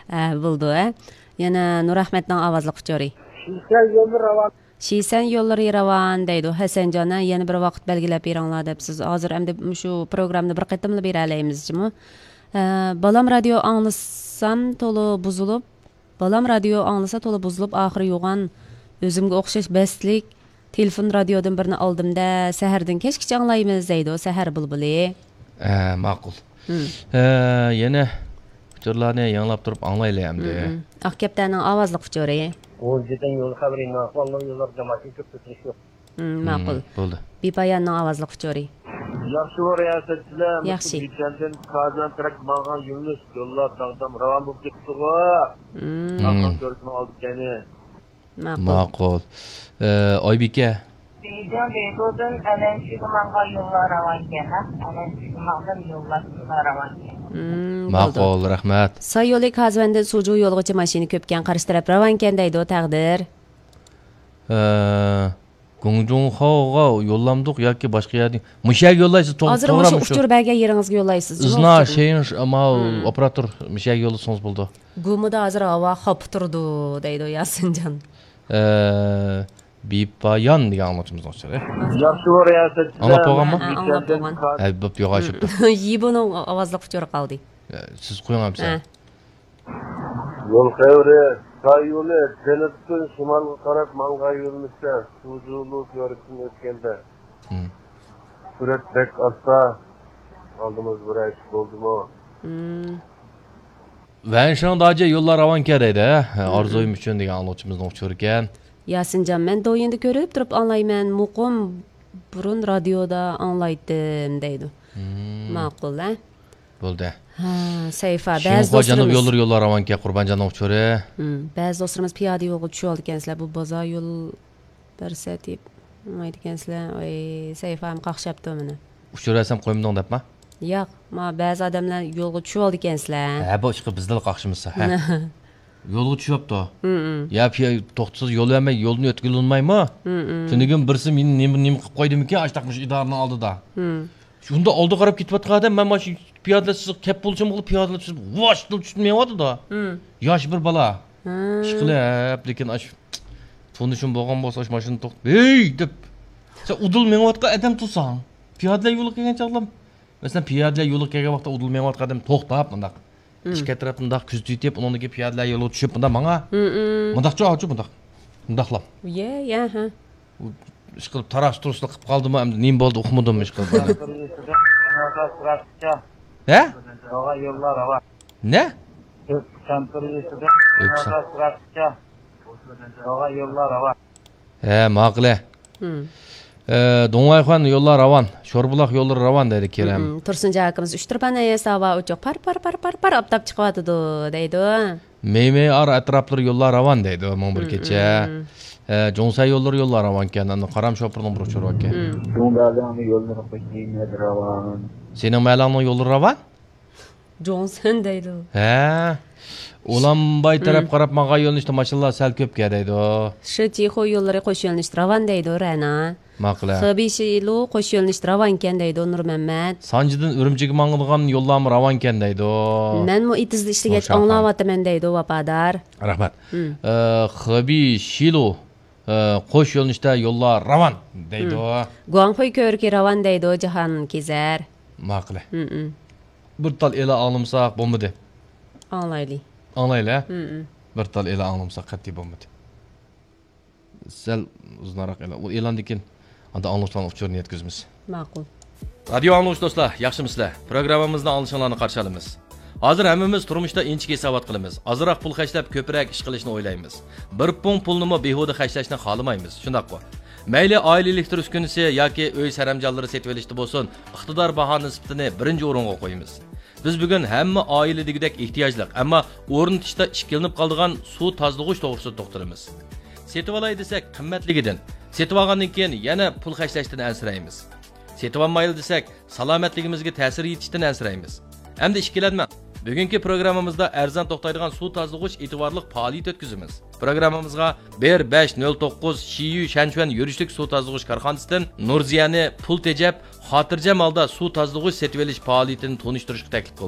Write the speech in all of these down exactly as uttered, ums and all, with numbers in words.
Ha, bo'ldi, ha. Yana Nur Ahmedning ovozli quchori. Şişen yolu ravan. Şişen yo'llari ravan deydi. Hasanjon, yana bir vaqt belgilab beringlar debsiz. Hozir endi shu programni bir qatimli bera olamizmi? Balam radio anglasam to'la buzilib, balam radio anglasa to'la buzilib, oxiri yo'g'an o'zimga o'xshash bestlik telefon radiodan birini oldimda sahardan kechgacha anglaymiz deydi. Sahar bulbuli. Ha, ma'qul. Ha, yana quchorlarni yanglab turib anglaylayamdi. Aqkaptaning ovozli quchori. O'zidan yo'l xabaring aqvallar yo'llarda mashina ko'p o'tirish yo'q. Ma'qul. Bo'ldi. Bipoyanning ovozli quchori. Yaxshi riyosatchilar, Yaxshi. Bijandan Kazan taraf ma'qul yo'llar, yo'llar dag'dam ravan bo'lib ketdi-ku. Ma'qul ko'rishni oldikani. Ma'qul. Oybika. Bijan Bego'dan anan shu ma'qul yo'llar ravan ekan, anan shu ma'qul yo'llar ravan ekan. Ma'qul, rahmat. Sayyolik Hazvandan Suju yo'lgacha mashina ko'pkan qarshi taraf ravan ekan deydi taqdir. Gongjonxoga yo'llamdiq yoki boshqa yerga mushak yo'llaysiz to'g'ri. Hozir o'sha uchturbaga yeringizga yo'llaysiz. Izna sheyin ama operator mushak yo'li so'z bo'ldi. Gumida hozir havo xop turdi deydi Yasinjon. Bipoyan degan anlatımız olacak. Yaxshi riyosatchilar. Anlab bo'lganmi? Anlab bo'lgan. Ha, bo'p yo'qashibdi. Yiboning ovozli quchori qoldi. Siz qo'yinglar. Yo'l xavri, soy yo'li, janubdan shimolga qarab manga yo'lmishda, suzulu yo'riqdan o'tganda. Surat bek asta oldimiz bo'rash bo'ldimi? Va shundaje yo'llar ravan kereydi. Orzuim uchun degan anlatımızdan uçur ekan. Yasinjon, men do'yinda ko'rib turib anglayman, muqim burun radioda anglaydim deydi. Ma'qul, ha? Bo'ldi. Ha, sayfa ba'zi do'stlarimiz do'stlarimiz yo'llar yo'llar ravanga Qurbanjon uçuri. Ba'zi do'stlarimiz piyoda yo'lga tushib oldi ekansizlar. Bu bozor yo'l birsa deb nima ekansizlar. Oy, sayfam qaqshabdi meni. Uçurasam qo'ymding debmi? Yo'q, ma ba'zi odamlar yo'lga tushib oldi ekansizlar. Ha, bu ishqi bizda qaqshimiz, ha. Yo'lga tushyapti. Ya piya to'xtasiz yo'l vermay, yo'lni o'tkazilmaymi? Tunigim birsi meni nima nima qilib qo'ydimikan, ashtaqmish idoraning oldida. Shunda oldi qarab ketyapti adam, men mana shu piyodalar siz kep bo'lishim qilib piyodalar tushib, vosh dil tushmayapti-da. Yosh bir bola. Ishqilab, lekin ash tunishim bo'lgan bo'lsa, ash mashina to'xtab, "Ey!" deb. Sen udul menayotgan adam tursang, piyodalar yo'lga kelgan chog'lam. Masalan, piyodalar yo'lga kelgan vaqtda udul menayotgan adam to'xtab, bundaq. İşke tarafından küzdüyüp, onundaki piyadeler yolu düşüp, bunda bana, bunda çok acı, bunda, bundaklam. Ya, ya, ha. İşkılıp taraş turusla kıp kaldı mı, neyim oldu, okumadım mı işkılıp bana. He? Yollar var. Ne? Çantırıyısıda, Öksen. yollar var. He, mağle. Doңайхан yollar ravan, Şorbulaq yolları ravan dedi Kerem. Tursunja akamiz uchtirpana yasava uchoq par par par par par optab chiqyapti deydi. Meymey ar atrapları yollar ravan deydi mon bir kecha. Jo'nsay yolları yollar ravan ekan, qaram shopirning bir uchur ekan. Jo'ndalarning yo'llari qo'shilmaydi ravan. Sening maylaning yo'lari ravan? Johnson deydi. He. Ulanbay taraf qarab maga yo'lni işte maşallah sal ko'pga deydi. Shu Tixo yo'llari qo'sh yo'lnish ravan deydi Rana. Maqla. Xabishilu qo'sh yo'lnish ravan ekan deydi Nur Muhammad. Sanjidan Urumchiga mang'ilgan yo'llarmi ravan ekan deydi. Men mu itizda ishlagach anglayapman deydi Vapadar. Rahmat. Xabishilu qo'sh yo'lnishda yo'llar ravan deydi. Guangxoy ko'rki ravan deydi Jahon Kezar. Maqla. Bir tal ela olmsak bo'lmadi. Anglayli. Anglayla. Bir tal ela olmsak qat'iy bo'lmadi. Sal uzunroq ela. U e'londikin anda anglashlarni uchurni yetkazamiz. Ma'qul. Radio anglış do'stlar, yaxshimisizlar? Programmamizda anglashlarni qarshi olamiz. Hozir hammamiz turmushda inchik hisobot qilamiz. Ozroq pul xashlab ko'proq ish qilishni o'ylaymiz. Bir pun pulni behuda xashlashni xohlamaymiz. Shundaqmi? Mayli oilalik turish kunisi yoki uy saramjonlari setib olishda bo'lsin, iqtidor baho nisbatini birinchi o'ringa qo'yamiz. Biz bugun hamma oila degidek ehtiyojli, ammo o'rnatishda ishkilinib qolgan suv tozalag'ich to'g'risida to'xtalamiz. Setib olay desak qimmatligidan, setib olgandan keyin yana pul xashlashdan ansiraymiz. Setib olmayli desak salomatligimizga ta'sir yetishdan ansiraymiz. Hamda ishkilanma. Bugungi programmamizda arzon to'xtaydigan suv tozalag'ich e'tiborli faoliyat o'tkazamiz. Programmamizga bir besh nol to'qqiz Shiyu Shanchuan yurishlik suv tozalag'ich korxonasidan Nurziyani pul tejab, xotirjam holda suv tozalag'ich setib olish faoliyatini tanishtirishga taklif qildik.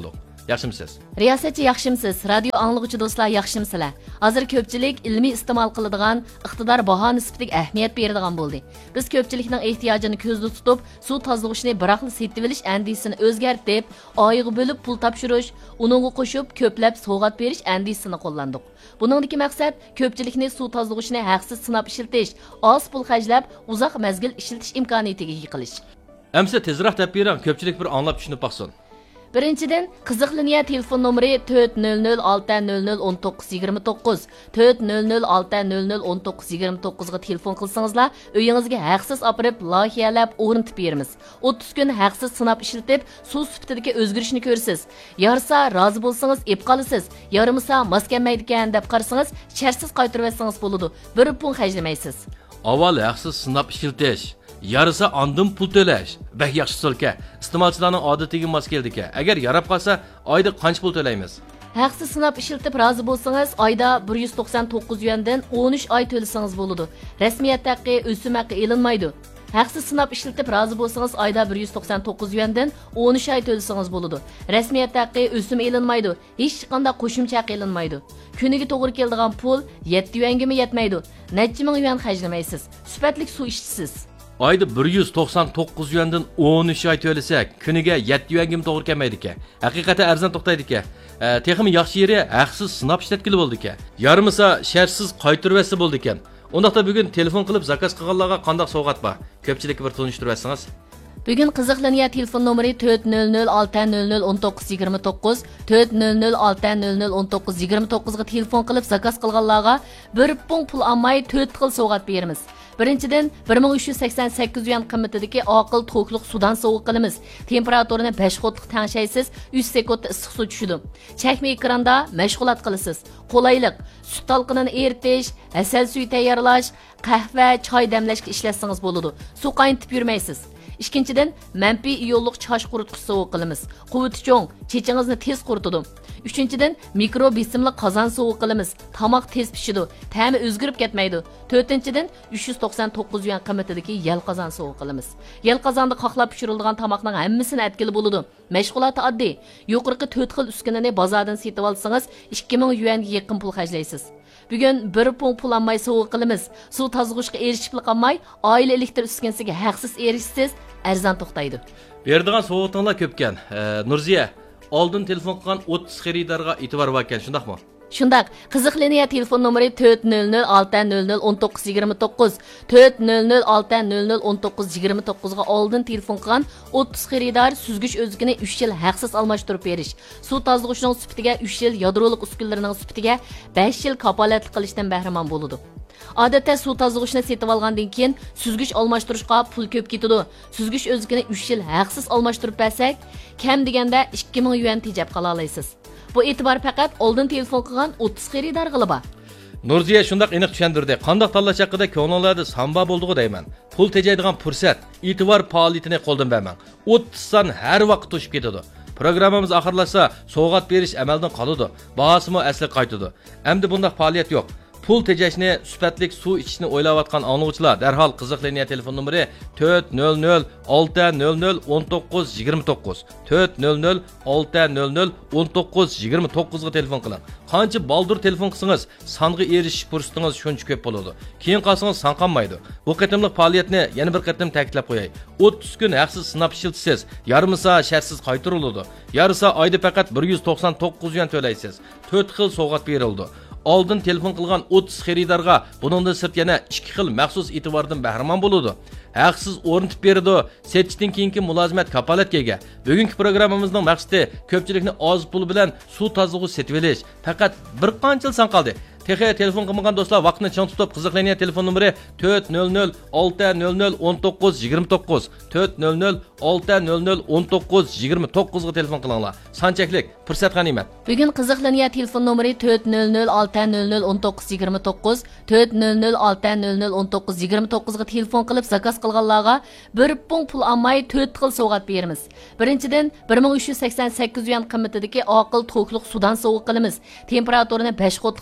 Yaxshimisiz? Riyosatchi yaxshimisiz? Radio anglag'uchi do'stlar yaxshimsizlar? Hozir ko'pchilik ilmiy iste'mol qiladigan, iqtidor baho nisbatiga ahamiyat beradigan bo'ldi. Biz ko'pchilikning ehtiyojini ko'zda tutib, suv tozalag'uchini biroqli setib olish andisini o'zgartib, oyiga bo'lib pul topshirish, uningga qo'shib ko'plab sovg'at berish andisini qo'llandik. Buningdagi maqsad ko'pchilikni suv tozalag'uchini haqsiz sinab ishlatish, oz pul xarjlab, uzoq mazgil ishlatish imkoniyatiga ega qilish. Amsa tezroq deb bering, ko'pchilik bir anglab tushunib baxsin. Birinchidan, qiziq liniya telefon nomeri to'rt nol nol olti nol nol o'n to'qqiz yigirma to'qqiz to'rt nol nol olti nol nol o'n to'qqiz yigirma to'qqiz ga telefon qilsangizlar, uyingizga haqsiz opirib, loyihалab o'rnatib beramiz. o'ttiz kun haqsiz sinab ishlatib, suv sifatidagi o'zgarishni ko'rsiz. Yarsa rozi bo'lsangiz, ep qolasiz. Yarimsa mos kelmaydi ekan deb qarasangiz, shartsiz qaytarib olsangiz bo'ladi. Bir pul xarjlamaysiz. Avval haqsiz sinab ishlatish, yarısı andın pul to'lash. Bak yaxshi so'lka. Iste'molchilarning odatiga mos keldi-ki. Agar yarab qolsa, oyda qancha pul to'laymiz? Haqsiz sinab ishlatib rozi bo'lsangiz, oyda bir yuz to'qson to'qqiz yuandan o'n uch oy to'lasangiz bo'ladi. Rasmiyat haqqi, o'sim haqqi elinmaydi. Haqsiz sinab ishlatib rozi bo'lsangiz, oyda bir yuz to'qson to'qqiz yuandan o'n uch oy to'lasangiz bo'ladi. Rasmiyat haqqi, o'sim elinmaydi. Hech qanday qo'shimcha haq elinmaydi. Kuniga to'g'ri keladigan pul yetti yuanga mi yetmaydi. Necha ming yuan xarjlamaysiz. Sifatli suv ichsiz. Ayda bir yuz to'qson to'qqiz yuandan o'n uch oy to'lasak, kuniga yetti yuanga mi to'g'ri kelmaydi ekan. Haqiqatan arzon to'xtaydi ekan. E, texmi yaxshi yeri haqsiz sinab ishlatkili bo'ldi ekan. Yarmisa shartsiz qaytarib olsa bo'ldi ekan. Undaqda bugun telefon qilib zakaz qilganlarga qanday sovg'at bor? Ko'pchilikka bir tunishtirib bersangiz. Bugun qiziq liniya telefon nomeri to'rt nol nol olti nol nol o'n to'qqiz yigirma to'qqiz to'rt nol nol olti nol nol o'n to'qqiz yigirma to'qqiz ga telefon qilib zakaz qilganlarga bir pun pul olmay to'rt xil sovg'at beramiz. Birinchidan bir ming uch yuz sakson sakkiz yuan qimmatidagi oqil to'kliq sudan sovuq qilamiz. Temperaturini besh xotliq tangshaysiz, uch sekundda issiq suv tushidi. Chakma ekranda mashg'ulot qilasiz. Qolaylik, sut talqinini eritish, asal suvi tayyorlash, qahva, choy damlashga ishlatsangiz bo'ladi. Suv qaynatib yurmaysiz. Ikkinchidan, manfiy iyonliq chosh quritgich sovuq qilamiz. Quvvati cho'ng, chechingizni tez quritadi. Uchinchidan, mikro besimli qozon sovuq qilamiz. Tomoq tez pishidi, ta'mi o'zgarib ketmaydi. To'rtinchidan, uch yuz to'qson to'qqiz yuan qimmatidagi yal qozon sovuq qilamiz. Yal qozonda qoqlab pishirilgan tomoqning hammasini atkili bo'ladi. Mashg'uloti oddiy. Yuqorqi to'rt xil uskunani bozordan sotib olsangiz, ikki ming yuanga yaqin pul xarjlaysiz. Bugun bir pun pul olmay sovuq qilamiz. Suv tozg'ishga erishib qolmay, oila elektr uskunasiga haqsiz erishsiz, arzon to'xtaydi. Berdigan sovuqtinglar ko'pkan. E, Nurziya, oldin telefon qilgan o'ttiz xaridorga e'tibor bor ekan, shundaqmi? Shundaq, qiziq liniya telefon nomeri to'rt nol nol olti nol nol o'n to'qqiz yigirma to'qqiz to'rt nol nol olti nol nol o'n to'qqiz yigirma to'qqiz ga oldin telefon qilgan o'ttiz xaridor suzgich o'zigini uch yil haqsiz almashtirib berish, suv tozalag'uchining sifatiga uch yil, yadroliq uskunalarining sifatiga besh yil kapolatlik qilishdan bahramand bo'ladi. Odatda suv tozalag'uchini setib olgandan keyin suzgich almashtirishga pul ko'p ketadi. Suzgich o'zigini uch yil haqsiz almashtirib bersak, kam deganda ikki ming yuan tejab qola olasiz. Bu e'tibor faqat oldin telefon qilgan o'ttiz xaridor g'iliba. Nurziya shundaq aniq tushundirdi. Qanday tanlash haqida ko'ngillarda samba bo'ldi deyman. Pul tejaydigan fursat, e'tibor faoliyatini qo'ldan bermang. o'ttiz san har vaqt to'shib ketadi. Programmamiz oxirlashsa, sovg'at berish amaldan qoladi. Bahosimi asli qaytadi. Endi bunday faoliyat yo'q. Pul tejashni, sifatlik suv ichishni o'ylayotgan anglag'uchilar darhol qiziq liniya telefon nomeri to'rt nol nol olti nol nol o'n to'qqiz yigirma to'qqiz to'rt nol nol olti nol nol o'n to'qqiz yigirma to'qqiz ga telefon qiling. Qancha baldur telefon qilsangiz, songa erishish fursatingiz shuncha ko'p bo'ladi. Keyin qolsangiz son qolmaydi. Bu qatimliq faoliyatni yana bir qatim ta'kidlab qo'yay. o'ttiz kun haqsiz sinab ishlatsangiz, yarmisa shartsiz qaytariladi. Yarısa oyda faqat bir yuz to'qson to'qqiz yuan to'laysiz. to'rt xil sovg'at berildi. Oldin telefon qilgan o'ttiz xaridorga buningdan sirt yana ikki xil maxsus e'tibordan bahramand bo'ladi. Haqsiz o'rnatib berdi. Setishdan keyingi mulozimat kapolatga ega. Bugungi programmamizning maqsadi ko'pchilikni oz pul bilan suv tozalag'uch setib olish. Faqat bir qancha yil son qoldi. Texi telefon qilmagan do'stlar vaqtni chang tutib qiziqlangan telefon nomeri to'rt nol nol olti nol nol o'n to'qqiz yigirma to'qqiz to'rt nol nol olti nol nol o'n to'qqiz yigirma to'qqiz ga telefon qilinglar. Sanchaklik, fursat g'animat. Bugun qiziq liniya telefon nomeri to'rt nol nol olti nol nol o'n to'qqiz yigirma to'qqiz to'rt nol nol olti nol nol o'n to'qqiz yigirma to'qqiz ga telefon qilib zakaz qilganlarga bir pun pul olmay to'rt xil sovg'at beramiz. Birinchidan, bir ming uch yuz sakson sakkiz yuan qimmatidagi oqil to'kliq sudan sovuq qilamiz. Temperaturini besh xotliq tangshaysiz,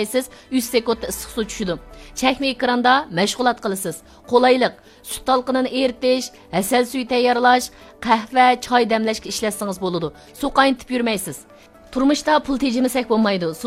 yig'maysiz, uch sekundda issiq suv tushidi. Chakma ekranda mashg'ulot qilasiz. Qolaylik, sut talqinini eritish, asal suvi tayyorlash, qahva, choy damlashga ishlatsangiz bo'ladi. Suv qaynatib yurmaysiz. Turmushda pul tejimisak bo'lmaydi.